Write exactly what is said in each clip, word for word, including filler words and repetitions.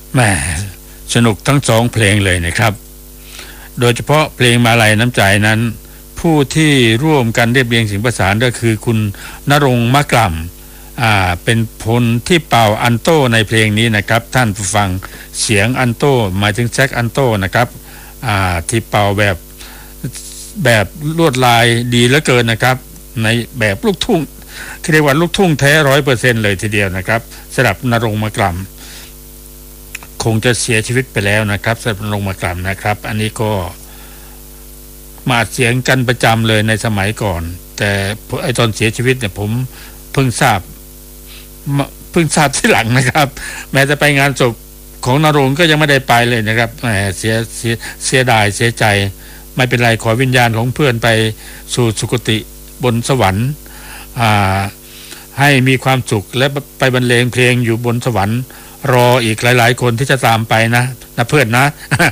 แหมสนุกทั้งสองเพลงเลยนะครับโดยเฉพาะเพลงมาลัยน้ำใจนั้นผู้ที่ร่วมกันเรียบเรียงเสียงประสานก็คือคุณณรงค์มะกล่ำอ่าเป็นคนที่เป่าอันโต้ในเพลงนี้นะครับท่านผู้ฟังเสียงอันโต้หมายถึงแซกอันโต้นะครับอ่าที่เป่าแบบแบบลวดลายดีเหลือเกินนะครับในแบบลูกทุ่งเรียกว่าลูกทุ่งแท้ ร้อยเปอร์เซ็นต์ เลยทีเดียวนะครับสำหรับณรงค์มะกล่ำคงจะเสียชีวิตไปแล้วนะครับสำหรับณรงค์มะกล่ำนะครับอันนี้ก็มาเสียงกันประจำเลยในสมัยก่อนแต่ไอ้ตอนเสียชีวิตเนี่ยผมเพิ่งทราบเพิ่งทราบที่หลังนะครับแม้จะไปงานศพของณรงค์ก็ยังไม่ได้ไปเลยนะครับแหมเสียเสียเสียดายเสียใจไม่เป็นไรขอวิญญาณของเพื่อนไปสู่สุคติบนสวรรค์อ่าให้มีความสุขและไปบรรเลงเพลงอยู่บนสวรรค์รออีกหลายๆคนที่จะตามไปนะนะเพื่อนนะ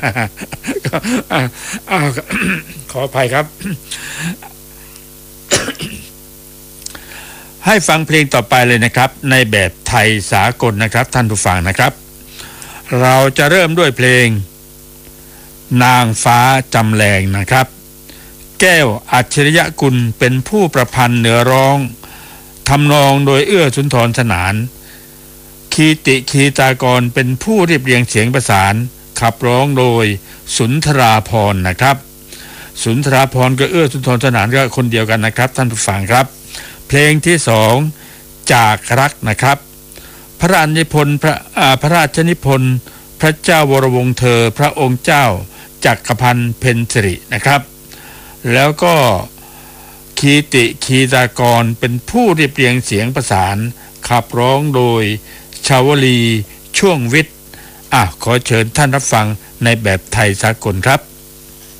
ขออภัยครับ ให้ฟังเพลงต่อไปเลยนะครับในแบบไทยสากลนะครับท่านผู้ฟังนะครับเราจะเริ่มด้วยเพลงนางฟ้าจำแรงนะครับแก้วอัจฉริยกุลเป็นผู้ประพันธ์เนื้อร้องทำนองโดยเอื้อสุนทรสนานคีติคีตากรเป็นผู้เรียบเรียงเสียงประสานขับร้องโดยสุนทราภรณ์นะครับสุนทราภรณ์กับเอื้อสุนทรสนานก็คนเดียวกันนะครับท่านผู้ฟังครับเพลงที่สองจากรักนะครับพระราชนิพนธ์พระพระราชนิพนธ์พระเจ้าวรวงศ์เธอพระองค์เจ้าจักรพันธ์เพ็ญสิรินะครับแล้วก็คีติคีตากรเป็นผู้เรียบเรียงเสียงประสานขับร้องโดยชาวลีช่วงวิทย์อ่ะขอเชิญท่านรับฟังในแบบไทยสากลครับ